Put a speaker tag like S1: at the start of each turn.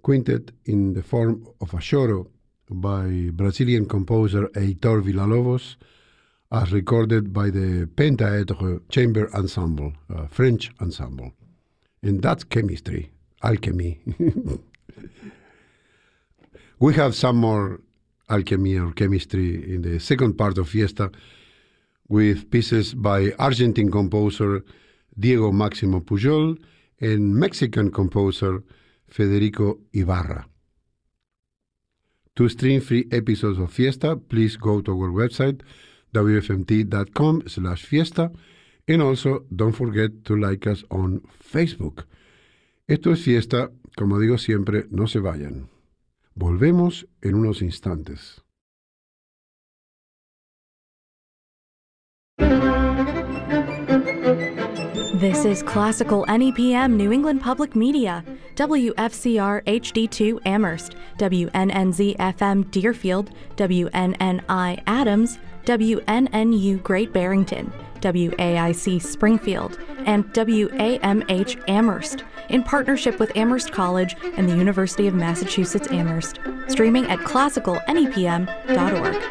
S1: quintet in the form of a choro by Brazilian composer Heitor Villa-Lobos, as recorded by the Pentaedre Chamber Ensemble, a French ensemble. And that's chemistry, alchemy. We have some more alchemy or chemistry in the second part of Fiesta with pieces by Argentine composer Diego Máximo Pujol and Mexican composer Federico Ibarra. To stream free episodes of Fiesta, please go to our website, wfmt.com/fiesta, and also don't forget to like us on Facebook. Esto es Fiesta, como digo siempre, no se vayan. Volvemos en unos instantes.
S2: This is Classical NEPM New England Public Media, WFCR HD2 Amherst, WNNZ FM Deerfield, WNNI Adams, WNNU Great Barrington, WAIC Springfield, and WAMH Amherst, in partnership with Amherst College and the University of Massachusetts Amherst, streaming at classicalnepm.org.